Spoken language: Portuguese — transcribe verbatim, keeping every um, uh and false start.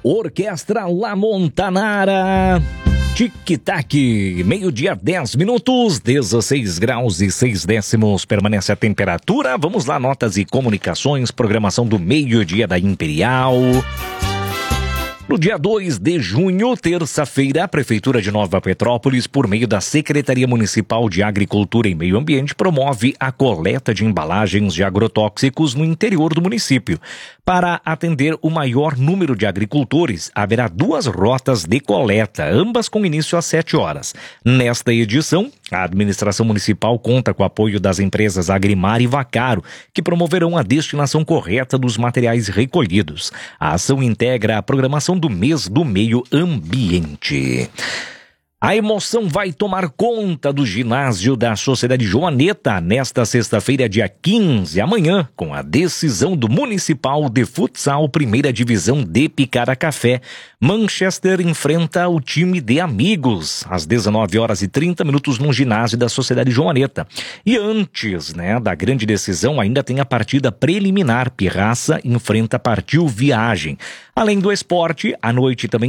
Orquestra La Montanara. Tic-tac, meio-dia, dez minutos, dezesseis graus e seis décimos, permanece a temperatura. Vamos lá, notas e comunicações, programação do meio-dia da Imperial. No dia dois de junho, terça-feira, a Prefeitura de Nova Petrópolis, por meio da Secretaria Municipal de Agricultura e Meio Ambiente, promove a coleta de embalagens de agrotóxicos no interior do município. Para atender o maior número de agricultores, haverá duas rotas de coleta, ambas com início às sete horas. Nesta edição, a administração municipal conta com o apoio das empresas Agrimar e Vacaro, que promoverão a destinação correta dos materiais recolhidos. A ação integra a programação do mês do meio ambiente. A emoção vai tomar conta do ginásio da Sociedade Joaneta nesta sexta-feira, dia quinze, amanhã, com a decisão do Municipal de Futsal, primeira divisão de Picara-Café. Manchester enfrenta o time de Amigos, às dezenove horas e trinta minutos, no ginásio da Sociedade Joaneta. E antes, né, da grande decisão, ainda tem a partida preliminar. Pirraça enfrenta Partiu Viagem. Além do esporte, à noite também